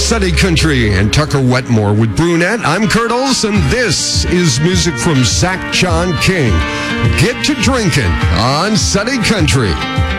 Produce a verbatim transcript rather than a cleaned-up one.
Sunny Country and Tucker Wetmore with Brunette. I'm Kurt Olson. This is music from Zach John King. Get to drinking on Sunny Country.